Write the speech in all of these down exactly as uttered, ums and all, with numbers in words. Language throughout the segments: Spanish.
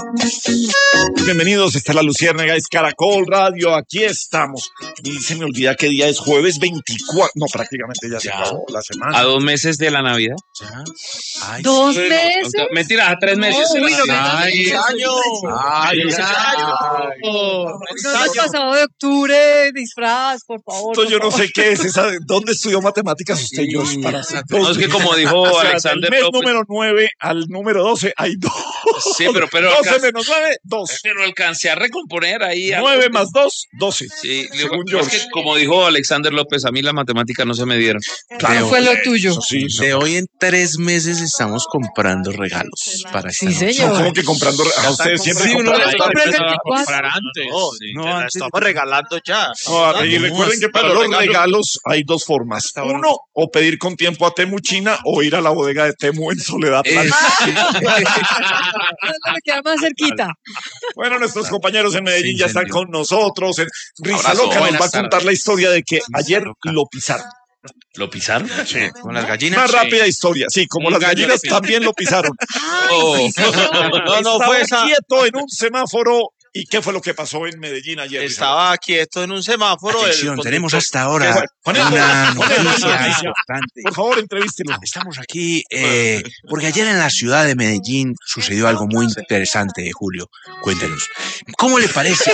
Bienvenidos, está la Luciérnaga, es Caracol Radio, aquí estamos. Y se me olvida qué día es, jueves veinticuatro, no, prácticamente ya, ya se acabó la semana. A dos meses de la Navidad. Ya. Ay, ¿Dos sí, meses? No, mentira, a tres meses. No, uy, no, ay, año. Ay, ay, ay, no nos pasado de octubre, disfraz, por favor. Esto por yo favor. no sé qué es, esa, ¿dónde estudió matemáticas usted, Sí, George? Para no, es que como dijo o sea, Alexander del mes López. número nueve al número doce hay dos. Sí, pero, pero doce alcancé, menos nueve, dos. pero alcancé a recomponer ahí. nueve algo. más dos, doce. Sí, según digo, es George. que como dijo Alexander López, a mí las matemáticas no se me dieron. Claro, fue lo tuyo. Eso sí, De hoy en tres meses estamos comprando regalos para esta Sí, noche. señor. no, como que comprando a ustedes siempre Sí, uno compran. les compra el Para veinticuatro. comprar antes. No, Sí. no, Te la antes de- estamos regalando ya. No, y No, recuerden que para pero los regalos- regalos hay dos formas. ahora. Uno, o pedir con tiempo a Temu China o ir a la bodega de Temu en Soledad. Eh, Me queda más cerquita. Bueno, nuestros compañeros en Medellín Sí, ya están entendió. con nosotros. En Risa Abrazo, Loca nos buenas va a contar tardes. la historia de que ayer Loca. lo pisaron. ¿Lo pisaron? Sí. con las gallinas. Una Sí. rápida historia. Sí, como Un las gallo gallinas lo pisaron. también lo pisaron. Oh. No, no Estaba fue esa. quieto en un semáforo. ¿Y qué fue lo que pasó en Medellín ayer? Estaba quieto en un semáforo. el Atención, conductor- tenemos hasta ahora Ponelo, una ponelo, noticia noticia. importante. Por favor, entrevístelo. Estamos aquí eh, porque ayer en la ciudad de Medellín sucedió algo muy interesante, Julio. Cuéntenos. ¿Cómo le parece?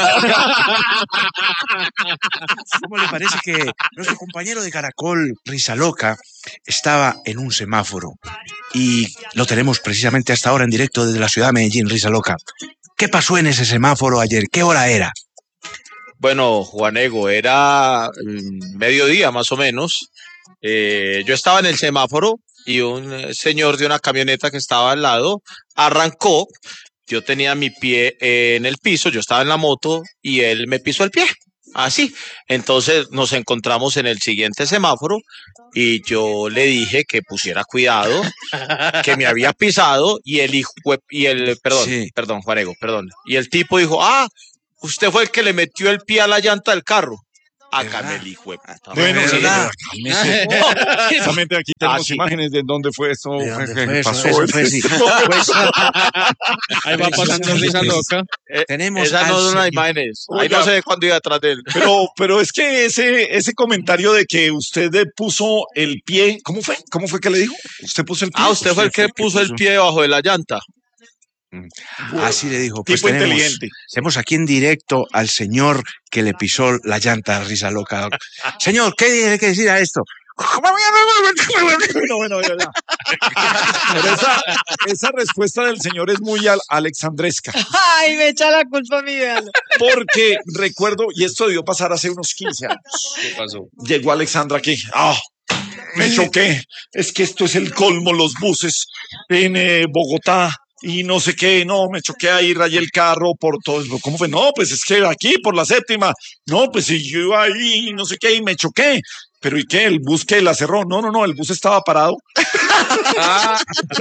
¿Cómo le parece que nuestro compañero de Caracol, Risa Loca, estaba en un semáforo? Y lo tenemos precisamente hasta ahora en directo desde la ciudad de Medellín, Risa Loca. ¿Qué pasó en ese semáforo ayer? ¿Qué hora era? Bueno, Juanego, era mm, mediodía más o menos. Eh, yo estaba en el semáforo y un eh, señor de una camioneta que estaba al lado arrancó. Yo tenía mi pie eh, en el piso, yo estaba en la moto y él me pisó el pie. Así. Entonces nos encontramos en el siguiente semáforo y yo le dije que pusiera cuidado, que me había pisado y el hijo, y el, perdón, Sí. perdón, Juanego, perdón. Y el tipo dijo, ah, usted fue el que le metió el pie a la llanta del carro. Acá ¿Verdad? me el hijo de puta. Bueno, ¿De sí, verdad? cálmese. Precisamente aquí tenemos Ah, sí. imágenes de dónde fue eso. ¿De dónde ¿Qué fue eso? pasó? Eso fue, sí. Pues, Ahí va pasando Risa Loca. Eh, tenemos Esas al no son las señor- imágenes. Ahí Oiga. no sé cuándo iba atrás de él. Pero, pero es que ese, ese comentario de que usted le puso el pie, ¿cómo fue? ¿Cómo fue que le dijo? Usted puso el pie. Ah, usted fue el que puso el pie debajo de la llanta. Así le dijo. Pues Tipo tenemos, inteligente. tenemos aquí en directo al señor que le pisó la llanta a Risa Loca. Señor, ¿qué tiene que decir a esto? Bueno, bueno, ya, ya. Pero esa, esa respuesta del señor es muy al- alexandresca. Ay, me echa la culpa a mí, véalo. Porque recuerdo, y esto debió pasar hace unos quince años. ¿Qué pasó? Llegó Alexandra aquí. ¡Ah! Me choqué. Es que esto es el colmo, los buses en eh, Bogotá. Y no sé qué, no, me choqué ahí, rayé el carro por todo eso. ¿Cómo fue? No, pues es que aquí, por la séptima. No, pues si yo iba ahí, no sé qué, y me choqué. Pero ¿y qué? ¿El bus que la cerró? No, no, no, el bus estaba parado. Ah,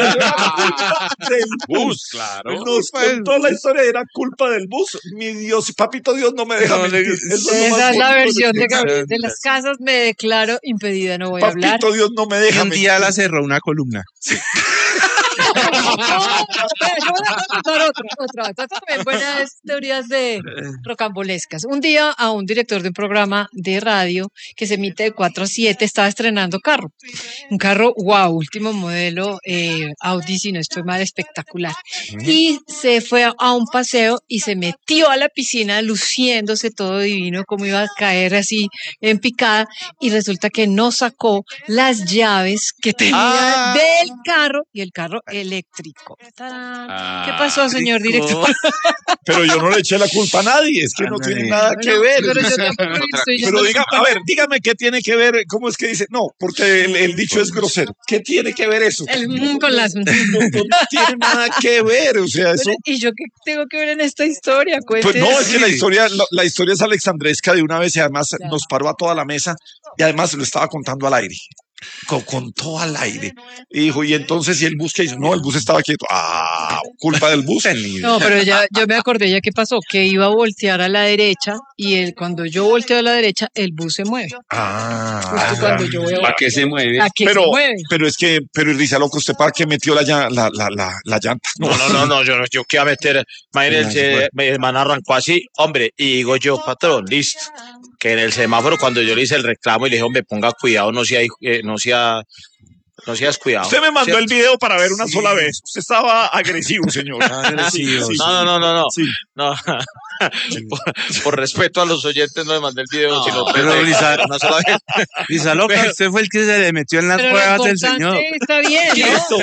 Del bus, claro. Nos contó la historia, era culpa del bus. Mi Dios, papito Dios no me deja No, le- mentir. Eso lo Esa más es la bonito versión de, que- Gabriel de las casas. Me declaro impedida, no voy a hablar. Papito Dios no me deja Y un mentir. día la cerró una columna. No, espera, yo voy a contar otra, otra, otra también buenas teorías de rocambolescas. Un día a un director de un programa de radio que se emite de cuatro a siete estaba estrenando carro. Un carro, wow, último modelo, eh, Audi, si no estoy mal, espectacular. Y se fue a, a un paseo y se metió a la piscina luciéndose todo divino, como iba a caer así en picada. Y resulta que no sacó las llaves que tenía Ah. del carro y el carro eléctrico. ¡Tarán! ¿Qué pasó, señor director? Pero yo no le eché la culpa a nadie, es que no Ándale. tiene nada que Bueno, ver. Pero yo tampoco estoy Pero diga, a ver, dígame qué tiene que ver, ¿cómo es que dice? No, porque el, el dicho es grosero. ¿Qué tiene que ver eso? el mm con las No, no tiene nada que ver, o sea, eso. ¿Y yo qué tengo que ver en esta historia? Pues Cuénteme. no, es que la historia, la, la historia es alexandresca de una vez y además Ya. nos paró a toda la mesa y además lo estaba contando al aire. con, con todo al aire. Y dijo, y entonces, ¿y el bus qué hizo? No, el bus estaba quieto. Ah, culpa del bus. No, pero ya, yo me acordé ya qué pasó, que iba a voltear a la derecha y él, cuando yo volteo a la derecha, el bus se mueve. Ah, Justo cuando yo voy a ¿Para qué se mueve? ¿A qué pero, se mueve? pero es que, pero Risa Loca, ¿usted para qué metió la, llan- la, la, la, la llanta? No, no, no, no, yo, no- yo qué iba a meter, imagínense, mi hermano arrancó así, hombre, y digo yo, patrón, listo, que en el semáforo cuando yo le hice el reclamo y le dije, hombre, ponga cuidado, no sea, eh, no sea, no seas cuidado. Usted me mandó ¿cierto? el video para ver una sola vez. Usted estaba agresivo, señor. Agresivo, Sí, sí, No, no, no, no, no, sí. no. por, por respeto a los oyentes no le mandé el video, No, sino pero de- Lisa- una sola vez. Risa Loca, usted fue el que se le metió en las Pero lo cuevas del importante señor. está bien, ¿no? Listo.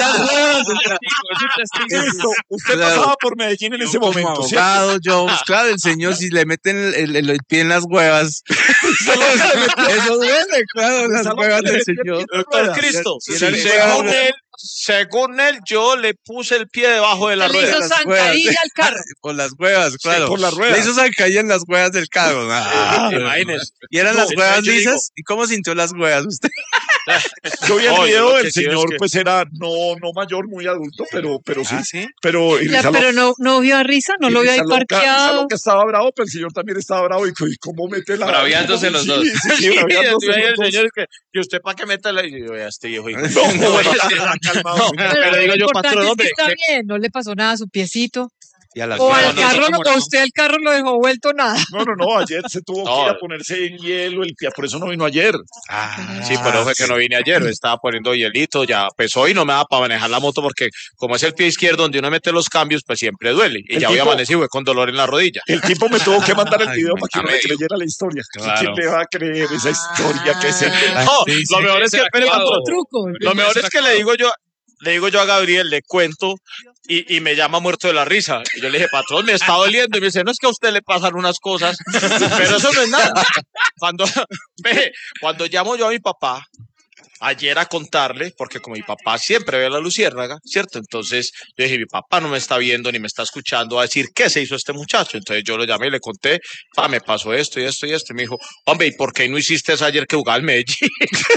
Listo. Listo. Usted Claro. pasaba por Medellín en ese Como momento, ¿cierto? abogado, yo, pues, claro, el señor, si le meten el, el- el- el pie en las huevas, eso duele, claro, las Salón huevas que del le señor. metió Doctor Cristo, Sí, sí, sí, según sí. él, según él, yo le puse el pie debajo de la Se le rueda. hizo las zancadilla huevas. al carro. Por las huevas, claro. por las ruedas. Le hizo zancadilla en las huevas del carro. Ah, Imagínese. ¿Y eran No, las huevas yo digo- lisas? ¿Y cómo sintió las huevas usted? Yo vi el No, yo video lo del que sí es señor, que- pues era no, no mayor, muy adulto, pero, pero sí. Ah, ¿sí? Pero y Ya, Risa pero Loca- no, no vio a Risa, no y lo vio ahí Risa Loca- Risa parqueado. Loca estaba bravo, pero el señor también estaba bravo. Y, y cómo mete la. Braviándose los Sí, dos. Sí, sí, braviándose Y el los dos. señor es que, ¿y usted para qué meta la.? Y yo, "Vea, este viejo. hijo". No, bueno, No, calmado. Pero, pero lo digo yo, importante patrón, es hombre, que está que- bien, no le pasó nada a su piecito. Y a las O huevas. al no, carro, no, lo- no. usted el carro lo dejó vuelto nada. No, no, no, ayer se tuvo No. que ir a ponerse en hielo el pie, por eso no vino ayer. Ah, Sí, pero fue que no vine ayer, estaba poniendo hielito, ya pues hoy no me da para manejar la moto porque como es el pie izquierdo donde uno mete los cambios, pues siempre duele. Y El ya hoy tipo- amanecí fue con dolor en la rodilla. El tipo me tuvo que mandar el Ay, video me- para que a no me medio. creyera la historia. Claro. ¿Quién le va a creer esa historia que se Ay, No, sí, lo sí. mejor es que, Ese espere, actuado. patrón, Truco. lo mejor es que le digo yo, le digo yo a Gabriel, le cuento y, y me llama muerto de la risa. Y yo le dije, patrón, me está doliendo. Y me dice, no es que a usted le pasan unas cosas, pero eso no es nada. Cuando, ve, cuando llamo yo a mi papá, ayer a contarle, porque como mi papá siempre ve a la luciérnaga, ¿cierto? Entonces yo dije, mi papá no me está viendo ni me está escuchando a decir qué se hizo este muchacho. Entonces yo lo llamé y le conté, pa, me pasó esto y esto y esto. Y me dijo, hombre, ¿y por qué no hiciste eso ayer que jugaba el Medellín?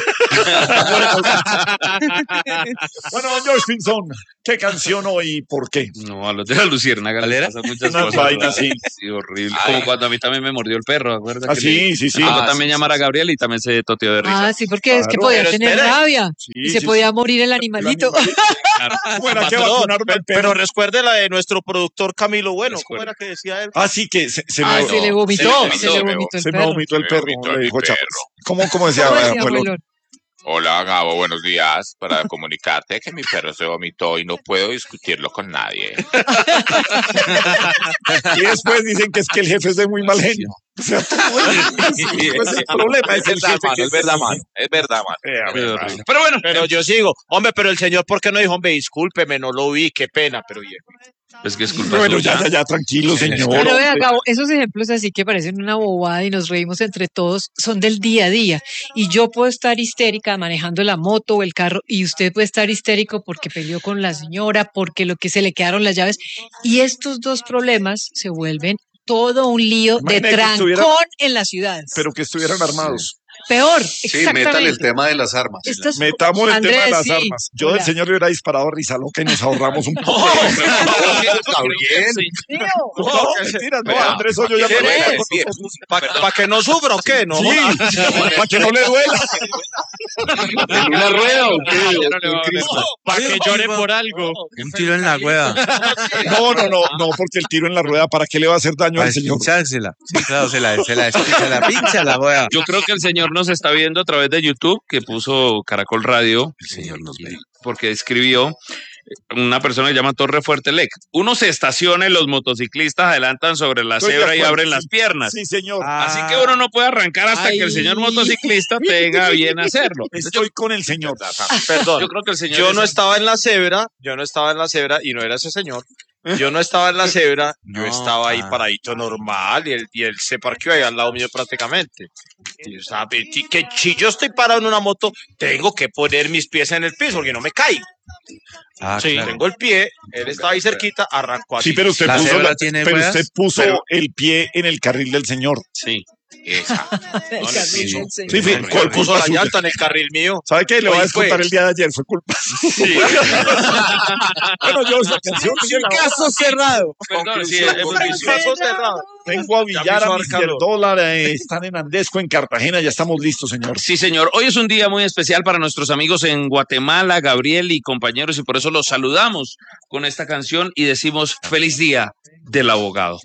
Bueno, don George Pinzón, ¿qué canción hoy y por qué? No, a los de la luciérnaga ¿Cuál les era? pasan muchas Unas cosas. vainas, sí. Sí, horrible. Ay. Como cuando a mí también me mordió el perro, ¿acuerdas? Ah, que sí, le- sí, sí. Tocó Ah, también sí, llamar a Gabriel y también se toteó de risa. Ah, sí, porque es que Claro, podía pero tener espere. rabia sí, y se sí, podía morir el animalito. ¿Cómo era que Patrón, vacunaron pero, al perro? pero recuerde la de nuestro productor Camilo Bueno, ¿cómo Recuerde. era que decía él? Ah, sí, que se, se Ah, me, se le se vomitó, le se vomitó, le me vomitó el se me perro. vomitó el Me perro, vomitó le mi dijo perro. Chapas. ¿Cómo, cómo decía, ¿Cómo eh, decía, abuelo? abuelo? Hola Gabo, buenos días. Para comunicarte que mi perro se vomitó y no puedo discutirlo con nadie. Y después dicen que es que el jefe es de muy mal genio. O sea, todo pues el problema es el jefe. que es verdad, mano. Es verdad, mano. Eh, a Muy ver, horrible. Pero bueno, Pero yo sigo, hombre, pero el señor, ¿por qué no dijo, hombre, discúlpeme, no lo vi, qué pena, pero viejo? es que es culpa bueno, suya. ya, ya, ya, tranquilo, señor. Pero vea, Gabo, esos ejemplos así que parecen una bobada y nos reímos entre todos son del día a día. Y yo puedo estar histérica manejando la moto o el carro y usted puede estar histérico porque peleó con la señora, porque lo que se le quedaron las llaves. Y estos dos problemas se vuelven todo un lío de Imagínate que trancón estuviera- en las ciudades. Pero que estuvieran armados. Peor, Sí, exactamente. métale el tema de las armas. Esto es- Metamos el Andrés, tema de las sí, armas. Yo del hola. señor le hubiera disparado a Risa Loca y nos ahorramos un poco. Gabriel. No, mentiras, no, Vea, Andrés Hoyo ya ¿qué me ves? con nosotros. ¿Para que no sufra o qué? No, Sí, para que no le duela. ¿En una rueda o qué? para que llore por algo. Un tiro en la hueva. No, no, no, no, porque el tiro en la rueda, ¿para qué le va a hacer daño Para al señor? pinchársela. Sí, claro, se la, se la, se la pincha la hueva. Yo creo que el señor nos está viendo a través de YouTube, que puso Caracol Radio. El señor nos ve. Porque escribió una persona que se llama Torre Fuerte Lec. Uno se estaciona y los motociclistas adelantan sobre la Estoy de cebra y acuerdo, abren sí. las piernas. Sí, señor. Así que uno no puede arrancar hasta que el señor Ay. motociclista tenga bien hacerlo. Estoy con el señor. Perdón, Yo creo que el señor yo es- no estaba en la cebra, yo no estaba en la cebra y no era ese señor. Yo no estaba en la cebra, yo No, estaba ahí ah. paradito normal y él, y él se parqueó ahí al lado mío prácticamente. Y yo estaba, que si yo estoy parado en una moto, tengo que poner mis pies en el piso porque no me caigo. Ah, Sí, claro. tengo el pie, él estaba ahí cerquita, arrancó así. Sí, pero usted ¿La puso, cebra la- tiene pero ruedas? usted puso Pero- el pie en el carril del señor. Sí. Esa. No, Carril sí, del Sí, Señor. sí, ¿Cuál ¿cuál puso culpa la suya? llanta en el carril mío? ¿Sabe qué? Le voy a Oye, descontar pues. el día de ayer, fue culpa suya. Bueno, yo esa canción sigue la Caso cerrado. Perdón, sí, Conclusión, es muy conclusión. Caso cerrado. Vengo a Ya me billar hizo a dar mister calor. Dólar, eh, están en Andesco, en Cartagena, ya estamos listos, señor. Sí, señor. Hoy es un día muy especial para nuestros amigos en Guatemala, Gabriel y compañeros, y por eso los saludamos con esta canción y decimos feliz día del abogado.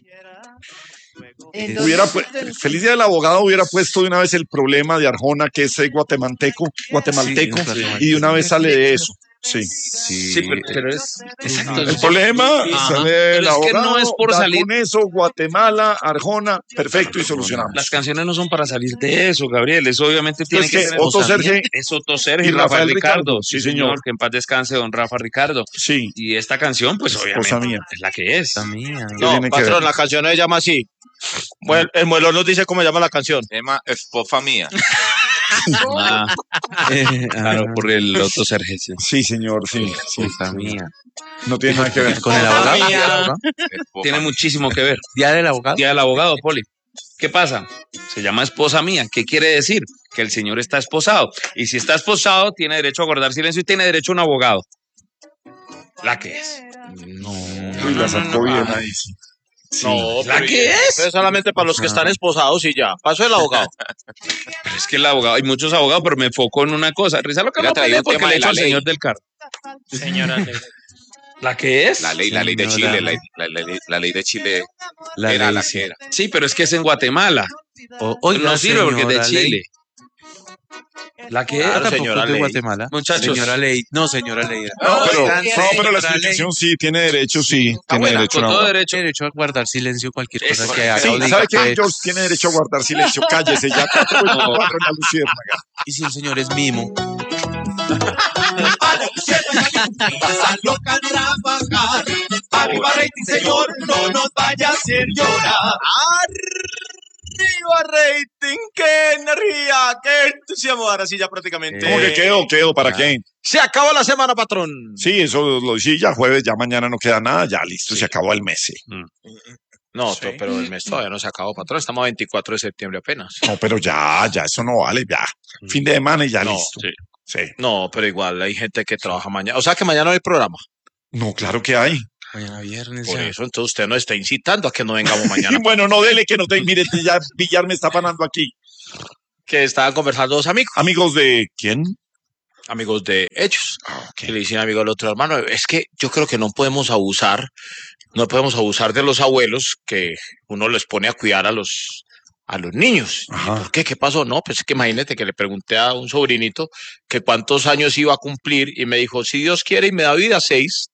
¿En Hubiera dónde? pu- Feliz Día del Abogado hubiera puesto de una vez el problema de Arjona, que es eh, guatemalteco, guatemalteco, Sí, guatemalteco. y de una vez sale de eso. Sí. Sí, pero, pero es exacto. El problema Ajá. sale Pero el es que abogado, no es por da salir. con eso, Guatemala, Arjona, perfecto y solucionamos. Las canciones no son para salir de eso, Gabriel. Eso obviamente tiene Es que que ser Otto espontáneo. Serge Es Otto Serge y, y Rafael, Rafael Ricardo. Ricardo. Sí, Sí, señor. señor. Que en paz descanse don Rafa Ricardo. Sí. Y esta canción, pues Esposa obviamente mía. es la que es. mía. ¿Qué No, tiene que patrón, ver? la canción se llama así. Bueno, el muelón nos dice cómo se llama la canción. Tema esposa mía. Ah, claro, por el Otto Serge. Sí. Sí, señor, sí. sí. Esposa mía. No tiene nada que ver. Con el abogado. Mía. ¿Día del abogado? Esposa Tiene mía. muchísimo que ver. ¿Día del abogado? Día del abogado, Poli. ¿Qué pasa? Se llama esposa mía. ¿Qué quiere decir? Que el señor está esposado. Y si está esposado, tiene derecho a guardar silencio y tiene derecho a un abogado. La que es. Uy, la sacó bien ahí, sí. No, ¿La pero- que es? pero solamente para los que están esposados y ya. Paso el abogado. Pero es que el abogado, hay muchos abogados, pero me enfoco en una cosa. Risa lo que Mira, no traía puede un porque tema le de echo la al ley. señor del carro. Señora Ley. ¿La que es? La ley, la ley de Señora. Chile, la, la- la ley- la ley de Chile La era ley, la sí. que era. Sí, pero es que es en Guatemala. O- oiga, no sirve porque es de señora Ley. Chile. ¿La que Claro, es? Tampoco señora es de Ley. Guatemala. Muchachos. Señora Ley. No, señora Ley. No, pero, Oigan, no, pero la señora explicación sí tiene derecho, sí. Tiene buena, derecho con a un todo abogado. derecho. Ley, derecho a guardar silencio cualquier cosa Eso, que haga Sí, o diga, ¿sabe qué? pues. George tiene derecho a guardar silencio. Cállese ya. cuatro veinticuatro en la luciérnaga. Y si el señor es mimo. Arriba rating, señor, no nos vaya a hacer llorar. Arriba rating, que energía, qué entusiasmo. Ahora sí ya prácticamente. ¿Cómo que quedo? ¿Quedo? ¿Para Ah. qué? Se acabó la semana, patrón. Sí, eso lo sí, ya jueves, ya mañana no queda nada, ya listo, se acabó el mes. Sí. No, Sí. to- pero el mes todavía no se acabó, patrón. Estamos a veinticuatro de septiembre apenas. No, pero ya, ya, eso no vale, ya. Fin de semana y ya No, listo. sí. Sí. No, pero igual hay gente que trabaja mañana. O sea que mañana no hay programa. No, claro que hay. Mañana viernes Por ya. eso, entonces usted no está incitando a que no vengamos mañana. Y bueno, no dele que no te mire, ya Villar me está panando aquí. Que estaban conversando dos amigos, Amigos de quién? amigos de ellos. Ah, ok. Que le dicen amigo al otro hermano, es que yo creo que no podemos abusar, no podemos abusar de los abuelos que uno les pone a cuidar a los a los niños. ¿Y Ajá. ¿Por qué? ¿Qué pasó? No, pues es que imagínate que le pregunté a un sobrinito que cuántos años iba a cumplir y me dijo, si Dios quiere y me da vida, seis.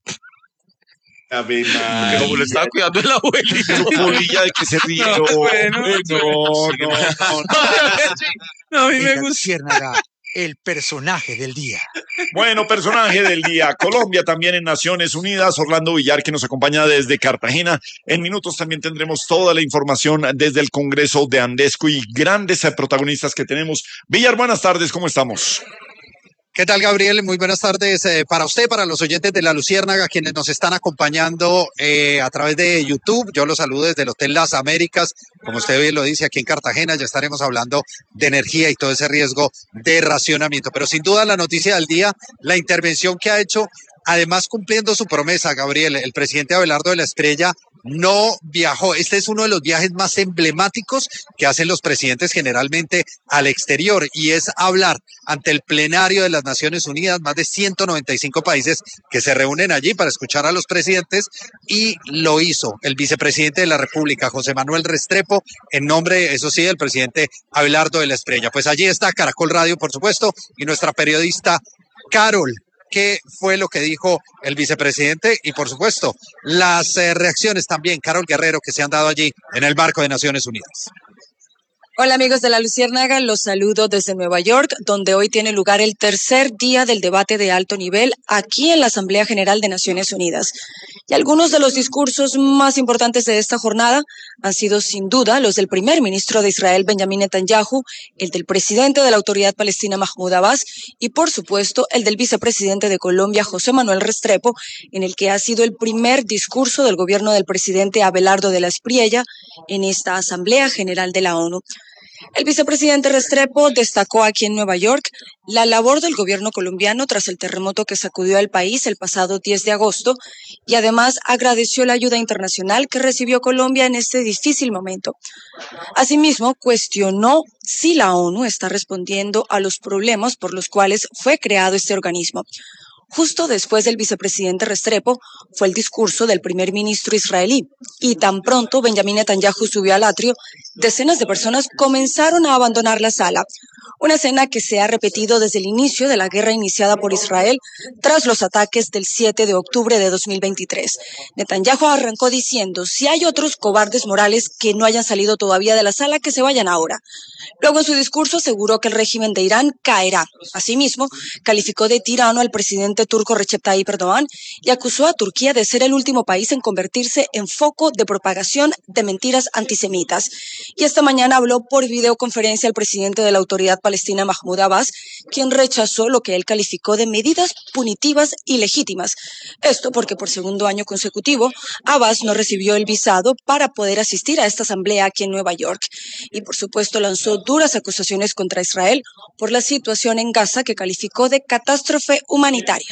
Que como le estaba cuidando el abuelito. Polilla de que se ríe. No, bueno, no, no, no. No, a mí En me la gusta. Luciérnaga, el personaje del día. Bueno, personaje del día. Colombia también en Naciones Unidas. Orlando Villar, que nos acompaña desde Cartagena. En minutos también tendremos toda la información desde el Congreso de Andesco y grandes eh, protagonistas que tenemos. Villar, buenas tardes, ¿cómo estamos? ¿Qué tal, Gabriel? Muy buenas tardes eh, para usted, para los oyentes de La Luciérnaga, quienes nos están acompañando eh, a través de YouTube. Yo los saludo desde el Hotel Las Américas. Como usted bien lo dice, aquí en Cartagena ya estaremos hablando de energía y todo ese riesgo de racionamiento. Pero sin duda la noticia del día, la intervención que ha hecho, además cumpliendo su promesa, Gabriel, el presidente Abelardo de la Estrella no viajó. Este es uno de los viajes más emblemáticos que hacen los presidentes generalmente al exterior y es hablar ante el plenario de las Naciones Unidas, más de ciento noventa y cinco países que se reúnen allí para escuchar a los presidentes y lo hizo el vicepresidente de la República, José Manuel Restrepo, en nombre, eso sí, del presidente Abelardo de la Estrella. Pues allí está Caracol Radio, por supuesto, y nuestra periodista Carol. ¿Qué fue lo que dijo el vicepresidente? Y por supuesto, las eh, reacciones también, Carol Guerrero, que se han dado allí en el marco de Naciones Unidas. Hola amigos de La Luciérnaga, los saludo desde Nueva York, donde hoy tiene lugar el tercer día del debate de alto nivel aquí en la Asamblea General de Naciones Unidas. Y algunos de los discursos más importantes de esta jornada han sido sin duda los del primer ministro de Israel, Benjamín Netanyahu, el del presidente de la Autoridad Palestina, Mahmoud Abbas, y por supuesto el del vicepresidente de Colombia, José Manuel Restrepo, en el que ha sido el primer discurso del gobierno del presidente Abelardo de la Espriella en esta Asamblea General de la ONU. El vicepresidente Restrepo destacó aquí en Nueva York la labor del gobierno colombiano tras el terremoto que sacudió al país el pasado diez de agosto y además agradeció la ayuda internacional que recibió Colombia en este difícil momento. Asimismo, cuestionó si la ONU está respondiendo a los problemas por los cuales fue creado este organismo. Justo después del vicepresidente Restrepo fue el discurso del primer ministro israelí y tan pronto Benjamín Netanyahu subió al atrio, decenas de personas comenzaron a abandonar la sala. Una escena que se ha repetido desde el inicio de la guerra iniciada por Israel tras los ataques del siete de octubre de dos mil veintitrés. Netanyahu arrancó diciendo, si hay otros cobardes morales que no hayan salido todavía de la sala, que se vayan ahora. Luego en su discurso aseguró que el régimen de Irán caerá. Asimismo, calificó de tirano al presidente turco Recep Tayyip Erdogan y acusó a Turquía de ser el último país en convertirse en foco de propagación de mentiras antisemitas. Y esta mañana habló por videoconferencia el presidente de la Autoridad Palestina Mahmoud Abbas, quien rechazó lo que él calificó de medidas punitivas ilegítimas. Esto porque por segundo año consecutivo Abbas no recibió el visado para poder asistir a esta asamblea aquí en Nueva York. Y por supuesto lanzó duras acusaciones contra Israel por la situación en Gaza que calificó de catástrofe humanitaria.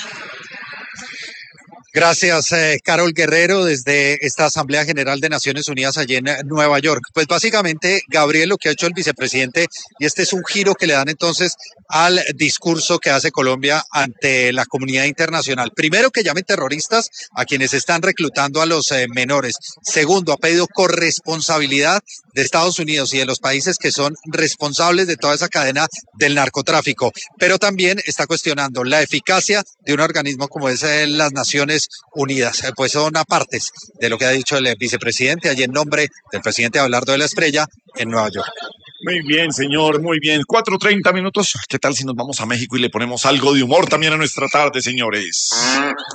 Gracias, eh, Carol Guerrero, desde esta Asamblea General de Naciones Unidas allí en eh, Nueva York. Pues básicamente, Gabriel, lo que ha hecho el vicepresidente, y este es un giro que le dan entonces al discurso que hace Colombia ante la comunidad internacional. Primero, que llamen terroristas a quienes están reclutando a los eh, menores. Segundo, ha pedido corresponsabilidad de Estados Unidos y de los países que son responsables de toda esa cadena del narcotráfico. Pero también está cuestionando la eficacia de un organismo como es eh, las Naciones Unidas. Eh, pues son apartes de lo que ha dicho el eh, vicepresidente allí en nombre del presidente Abelardo de la Espriella en Nueva York. Muy bien, señor, muy bien. cuatro treinta minutos. ¿Qué tal si nos vamos a México y le ponemos algo de humor también a nuestra tarde, señores?